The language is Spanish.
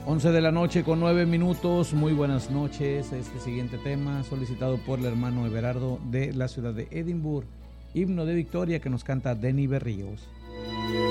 11 de la noche con 9 minutos. Muy buenas noches. Este siguiente tema solicitado por el hermano Everardo de la ciudad de Edimburgo. Himno de Victoria que nos canta Denny Berríos.